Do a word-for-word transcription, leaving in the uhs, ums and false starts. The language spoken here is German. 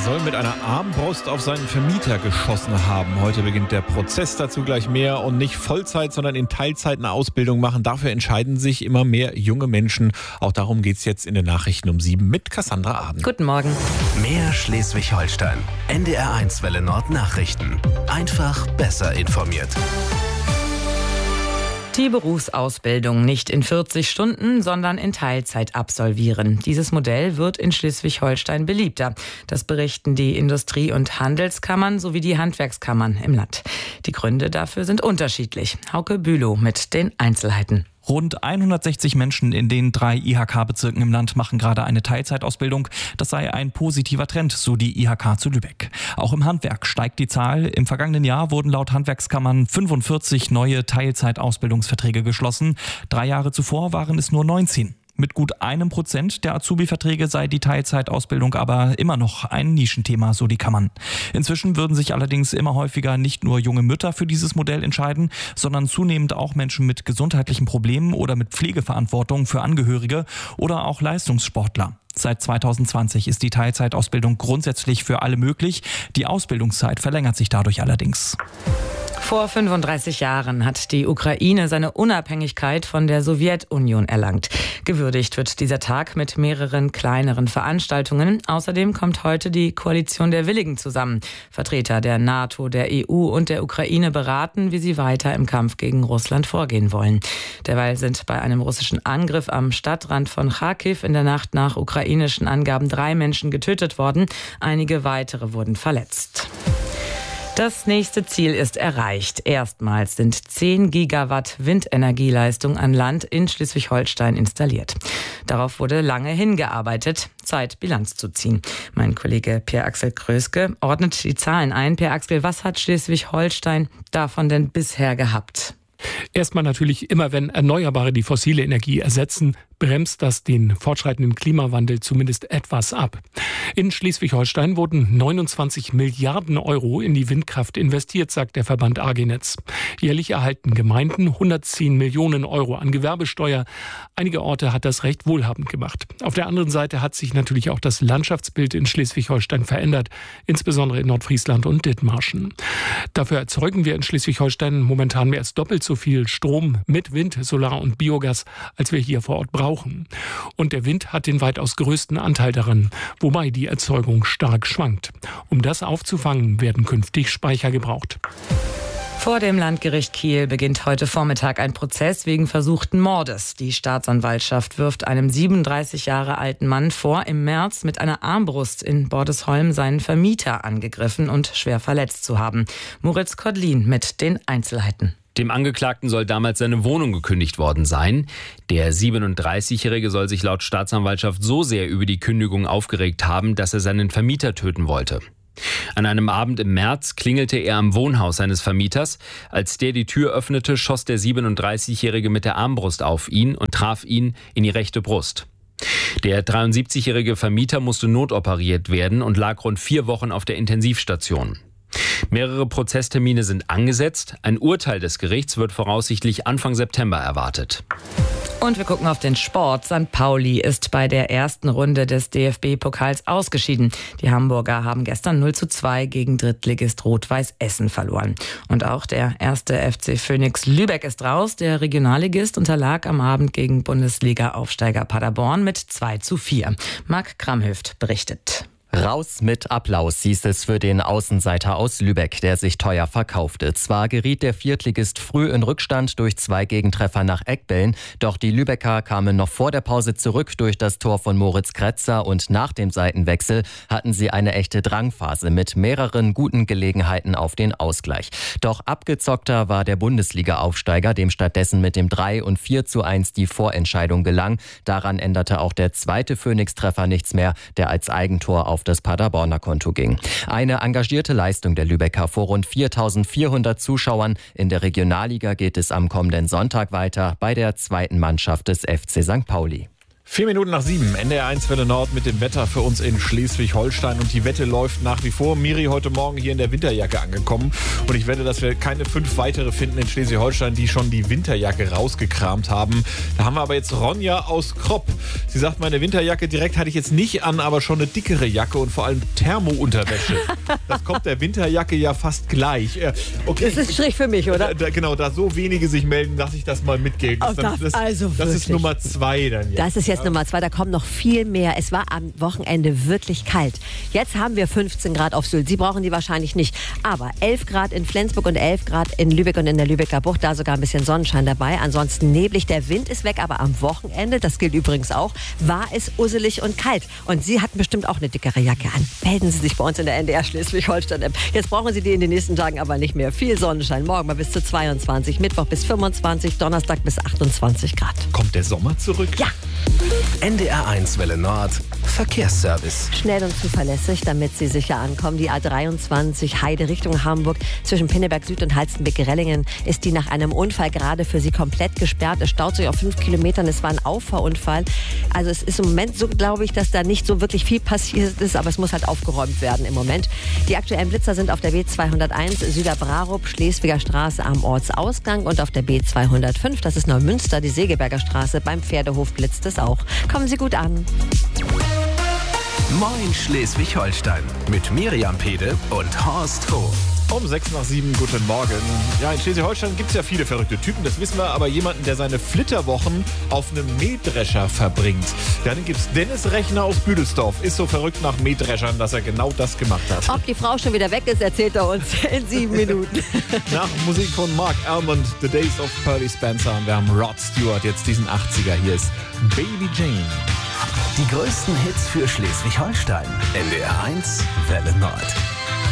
soll mit einer Armbrust auf seinen Vermieter geschossen haben. Heute beginnt der Prozess, dazu gleich mehr. Und nicht Vollzeit, sondern in Teilzeit eine Ausbildung machen. Dafür entscheiden sich immer mehr junge Menschen. Auch darum geht es jetzt in den Nachrichten um sieben mit Cassandra Aden. Guten Morgen. Mehr Schleswig-Holstein. N D R eins Welle Nord Nachrichten. Einfach besser informiert. Die Berufsausbildung nicht in vierzig Stunden, sondern in Teilzeit absolvieren. Dieses Modell wird in Schleswig-Holstein beliebter. Das berichten die Industrie- und Handelskammern sowie die Handwerkskammern im Land. Die Gründe dafür sind unterschiedlich. Hauke Bülow mit den Einzelheiten. Rund hundertsechzig Menschen in den drei I H K-Bezirken im Land machen gerade eine Teilzeitausbildung. Das sei ein positiver Trend, so die I H K zu Lübeck. Auch im Handwerk steigt die Zahl. Im vergangenen Jahr wurden laut Handwerkskammern fünfundvierzig neue Teilzeitausbildungsverträge geschlossen. Drei Jahre zuvor waren es nur neunzehn. Mit gut einem Prozent der Azubi-Verträge sei die Teilzeitausbildung aber immer noch ein Nischenthema, so die Kammern. Inzwischen würden sich allerdings immer häufiger nicht nur junge Mütter für dieses Modell entscheiden, sondern zunehmend auch Menschen mit gesundheitlichen Problemen oder mit Pflegeverantwortung für Angehörige oder auch Leistungssportler. Seit zweitausendzwanzig ist die Teilzeitausbildung grundsätzlich für alle möglich. Die Ausbildungszeit verlängert sich dadurch allerdings. Vor fünfunddreißig Jahren hat die Ukraine seine Unabhängigkeit von der Sowjetunion erlangt. Gewürdigt wird dieser Tag mit mehreren kleineren Veranstaltungen. Außerdem kommt heute die Koalition der Willigen zusammen. Vertreter der NATO, der E U und der Ukraine beraten, wie sie weiter im Kampf gegen Russland vorgehen wollen. Derweil sind bei einem russischen Angriff am Stadtrand von Charkiw in der Nacht nach ukrainischen Angaben drei Menschen getötet worden. Einige weitere wurden verletzt. Das nächste Ziel ist erreicht. Erstmals sind zehn Gigawatt Windenergieleistung an Land in Schleswig-Holstein installiert. Darauf wurde lange hingearbeitet. Zeit, Bilanz zu ziehen. Mein Kollege Pierre-Axel Kröske ordnet die Zahlen ein. Pierre-Axel, was hat Schleswig-Holstein davon denn bisher gehabt? Erstmal natürlich immer, wenn Erneuerbare die fossile Energie ersetzen, bremst das den fortschreitenden Klimawandel zumindest etwas ab. In Schleswig-Holstein wurden neunundzwanzig Milliarden Euro in die Windkraft investiert, sagt der Verband A G Netz. Jährlich erhalten Gemeinden hundertzehn Millionen Euro an Gewerbesteuer. Einige Orte hat das recht wohlhabend gemacht. Auf der anderen Seite hat sich natürlich auch das Landschaftsbild in Schleswig-Holstein verändert, insbesondere in Nordfriesland und Dithmarschen. Dafür erzeugen wir in Schleswig-Holstein momentan mehr als doppelt so viel Strom mit Wind, Solar und Biogas, als wir hier vor Ort brauchen. Und der Wind hat den weitaus größten Anteil daran, wobei die Erzeugung stark schwankt. Um das aufzufangen, werden künftig Speicher gebraucht. Vor dem Landgericht Kiel beginnt heute Vormittag ein Prozess wegen versuchten Mordes. Die Staatsanwaltschaft wirft einem siebenunddreißig Jahre alten Mann vor, im März mit einer Armbrust in Bordesholm seinen Vermieter angegriffen und schwer verletzt zu haben. Moritz Kodlin mit den Einzelheiten. Dem Angeklagten soll damals seine Wohnung gekündigt worden sein. Der siebenunddreißigjährige soll sich laut Staatsanwaltschaft so sehr über die Kündigung aufgeregt haben, dass er seinen Vermieter töten wollte. An einem Abend im März klingelte er am Wohnhaus seines Vermieters. Als der die Tür öffnete, schoss der siebenunddreißigjährige mit der Armbrust auf ihn und traf ihn in die rechte Brust. Der dreiundsiebzigjährige Vermieter musste notoperiert werden und lag rund vier Wochen auf der Intensivstation. Mehrere Prozesstermine sind angesetzt. Ein Urteil des Gerichts wird voraussichtlich Anfang September erwartet. Und wir gucken auf den Sport. Sankt Pauli ist bei der ersten Runde des D F B-Pokals ausgeschieden. Die Hamburger haben gestern null zu zwei gegen Drittligist Rot-Weiß Essen verloren. Und auch der erste F C Phönix Lübeck ist raus. Der Regionalligist unterlag am Abend gegen Bundesliga-Aufsteiger Paderborn mit zwei zu vier. Marc Kramhöft berichtet. Raus mit Applaus hieß es für den Außenseiter aus Lübeck, der sich teuer verkaufte. Zwar geriet der Viertligist früh in Rückstand durch zwei Gegentreffer nach Eckbällen, doch die Lübecker kamen noch vor der Pause zurück durch das Tor von Moritz Kretzer und nach dem Seitenwechsel hatten sie eine echte Drangphase mit mehreren guten Gelegenheiten auf den Ausgleich. Doch abgezockter war der Bundesliga-Aufsteiger, dem stattdessen mit dem drei und vier zu eins die Vorentscheidung gelang. Daran änderte auch der zweite Phoenix-Treffer nichts mehr, der als Eigentor auf das Paderborner Konto ging. Eine engagierte Leistung der Lübecker vor rund viertausendvierhundert Zuschauern. In der Regionalliga geht es am kommenden Sonntag weiter bei der zweiten Mannschaft des F C Sankt Pauli. Vier Minuten nach sieben, N D R eins Welle Nord mit dem Wetter für uns in Schleswig-Holstein. Und die Wette läuft nach wie vor. Miri heute Morgen hier in der Winterjacke angekommen. Und ich wette, dass wir keine fünf weitere finden in Schleswig-Holstein, die schon die Winterjacke rausgekramt haben. Da haben wir aber jetzt Ronja aus Kropp. Sie sagt, meine Winterjacke direkt hatte ich jetzt nicht an, aber schon eine dickere Jacke und vor allem Thermounterwäsche. Das kommt der Winterjacke ja fast gleich. Okay. Das ist Strich für mich, oder? Da, da, genau, da so wenige sich melden, lasse ich das mal mitgehen. Oh, das, das, also das ist Nummer zwei dann jetzt. Das ist jetzt Nummer zwei, da kommen noch viel mehr. Es war am Wochenende wirklich kalt. Jetzt haben wir fünfzehn Grad auf Sylt. Sie brauchen die wahrscheinlich nicht. Aber elf Grad in Flensburg und elf Grad in Lübeck und in der Lübecker Bucht. Da sogar ein bisschen Sonnenschein dabei. Ansonsten neblig. Der Wind ist weg, aber am Wochenende, das gilt übrigens auch, war es usselig und kalt. Und Sie hatten bestimmt auch eine dickere Jacke an. Melden Sie sich bei uns in der N D R Schleswig-Holstein-App. Jetzt brauchen Sie die in den nächsten Tagen aber nicht mehr. Viel Sonnenschein. Morgen mal bis zu zweiundzwanzig, Mittwoch bis fünfundzwanzig, Donnerstag bis achtundzwanzig Grad. Kommt der Sommer zurück? Ja. N D R eins Welle Nord Verkehrsservice. Schnell und zuverlässig, damit Sie sicher ankommen. Die A dreiundzwanzig Heide Richtung Hamburg zwischen Pinneberg Süd und Halstenbek-Rellingen ist die nach einem Unfall gerade für Sie komplett gesperrt. Es staut sich auf fünf Kilometern. Es war ein Auffahrunfall. Also es ist im Moment so, glaube ich, dass da nicht so wirklich viel passiert ist, aber es muss halt aufgeräumt werden im Moment. Die aktuellen Blitzer sind auf der B zweihunderteins Süderbrarup, Schleswiger Straße am Ortsausgang und auf der B zweihundertfünf, das ist Neumünster, die Segeberger Straße, beim Pferdehof blitzt es auch. Kommen Sie gut an. Moin Schleswig-Holstein mit Miriam Pede und Horst Hof. Um sechs nach sieben, guten Morgen. Ja, in Schleswig-Holstein gibt es ja viele verrückte Typen, das wissen wir, aber jemanden, der seine Flitterwochen auf einem Mähdrescher verbringt. Ja, dann gibt es Dennis Rechner aus Büdelsdorf. Ist so verrückt nach Mähdreschern, dass er genau das gemacht hat. Ob die Frau schon wieder weg ist, erzählt er uns in sieben Minuten. Nach Musik von Mark Almond, The Days of Pearly Spencer. Und wir haben Rod Stewart, jetzt diesen achtziger. Hier ist Baby Jane. Die größten Hits für Schleswig-Holstein. N D R eins Welle Nord.